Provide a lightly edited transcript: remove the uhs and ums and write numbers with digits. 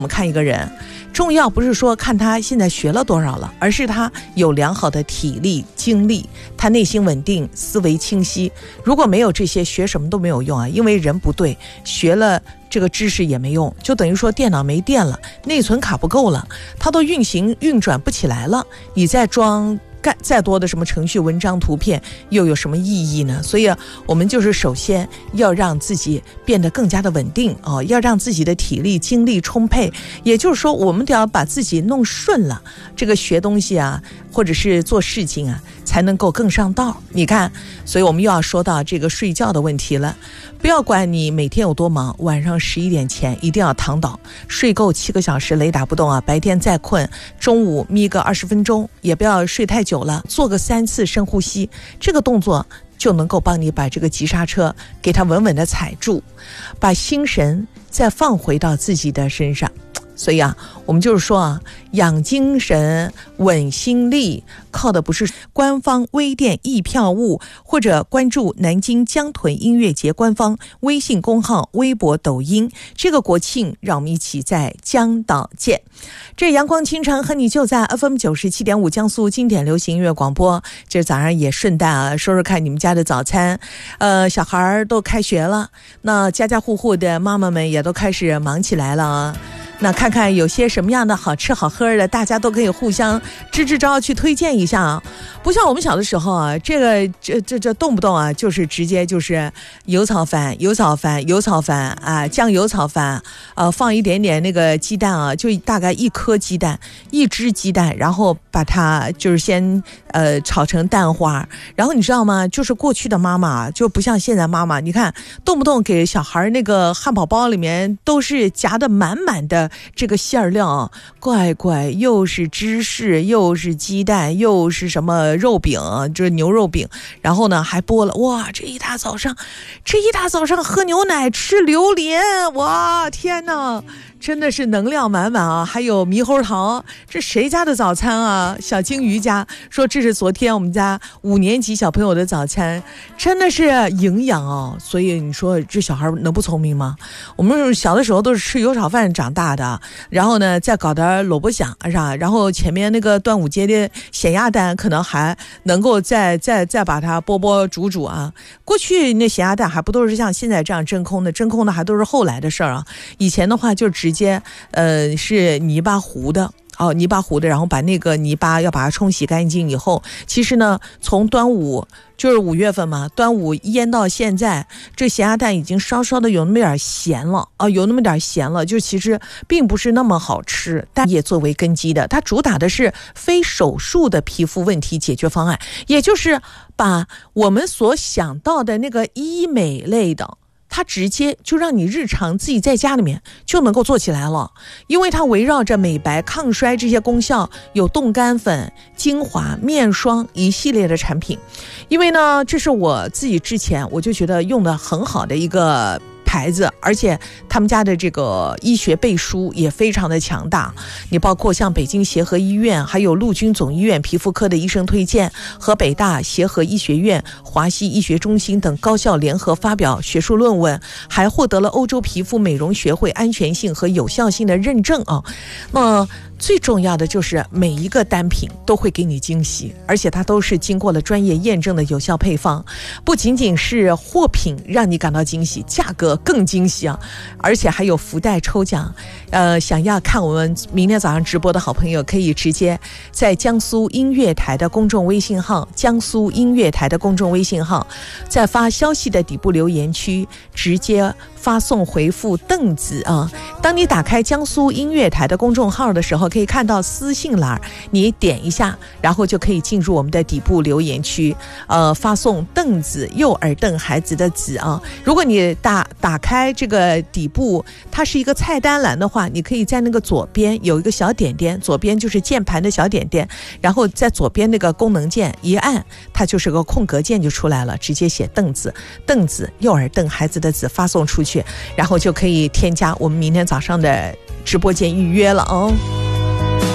我们看一个人，重要不是说看他现在学了多少了，而是他有良好的体力、精力，他内心稳定，思维清晰。如果没有这些，学什么都没有用啊，因为人不对，学了这个知识也没用，就等于说电脑没电了，内存卡不够了，它都运转不起来了，你再装再多的什么程序、文章、图片又有什么意义呢？所以我们就是首先要让自己变得更加的稳定哦，要让自己的体力精力充沛，也就是说我们得要把自己弄顺了，这个学东西啊或者是做事情啊才能够更上道。你看，所以我们又要说到这个睡觉的问题了。不要管你每天有多忙，晚上11点前一定要躺倒，睡够7个小时，雷打不动啊。白天再困，中午眯个20分钟，也不要睡太久了，做个3次深呼吸，这个动作就能够帮你把这个急刹车给它稳稳的踩住，把心神再放回到自己的身上。所以啊，我们就是说啊，养精神稳心力，靠的不是官方微店易票务，或者关注南京江豚音乐节官方微信公号、微博、抖音。这个国庆，让我们一起在江岛见。这阳光清晨和你就在 FM 97.5江苏经典流行音乐广播。这早上也顺带啊说说看你们家的早餐。小孩都开学了，那家家户户的妈妈们也都开始忙起来了啊。那看看有些什么样的好吃好喝的，大家都可以互相支招去推荐一下啊。不像我们小的时候啊，这动不动啊就是直接就是油炒饭啊，酱油炒饭放一点点那个鸡蛋啊，就大概1颗鸡蛋，1只鸡蛋，然后把它就是先炒成蛋花。然后你知道吗？就是过去的妈妈就不像现在妈妈，你看动不动给小孩那个汉堡包里面都是夹得满满的这个馅料，怪又是芝士又是鸡蛋又是什么肉饼，就是牛肉饼，然后呢还剥了，哇，这一大早上喝牛奶吃榴莲，哇天哪，真的是能量满满啊！还有猕猴桃，这谁家的早餐啊？小金鱼家说这是昨天我们家5年级小朋友的早餐，真的是营养哦。所以你说这小孩能不聪明吗？我们小的时候都是吃油炒饭长大的，然后呢再搞点萝卜响是吧？然后前面那个端午节的咸鸭蛋可能还能够再把它剥煮啊。过去那咸鸭蛋还不都是像现在这样真空的还都是后来的事儿啊。以前的话就直接是泥巴糊的，然后把那个泥巴要把它冲洗干净以后，其实呢从端午就是5月份嘛，端午腌到现在，这咸鸭蛋已经稍稍的有那么点咸了，就其实并不是那么好吃，但也作为根基的，它主打的是非手术的皮肤问题解决方案，也就是把我们所想到的那个医美类的，它直接就让你日常自己在家里面就能够做起来了，因为它围绕着美白抗衰这些功效，有冻干粉、精华、面霜一系列的产品。因为呢这是我自己之前我就觉得用的很好的一个牌子，而且他们家的这个医学背书也非常的强大。你包括像北京协和医院还有陆军总医院皮肤科的医生推荐，和北大协和医学院、华西医学中心等高校联合发表学术论文，还获得了欧洲皮肤美容学会安全性和有效性的认证啊。那最重要的就是每一个单品都会给你惊喜，而且它都是经过了专业验证的有效配方，不仅仅是货品让你感到惊喜，价格更惊喜啊！而且还有福袋抽奖。想要看我们明天早上直播的好朋友，可以直接在江苏音乐台的公众微信号，在发消息的底部留言区直接发送回复邓子啊。当你打开江苏音乐台的公众号的时候，可以看到私信栏，你点一下，然后就可以进入我们的底部留言区，发送邓子，右耳邓孩子的子啊。如果你打开这个底部，它是一个菜单栏的话，你可以在那个左边有一个小点点，左边就是键盘的小点点，然后在左边那个功能键一按，它就是个空格键就出来了，直接写邓子，右耳邓孩子的子发送出去，然后就可以添加我们明天早上的直播间预约了哦。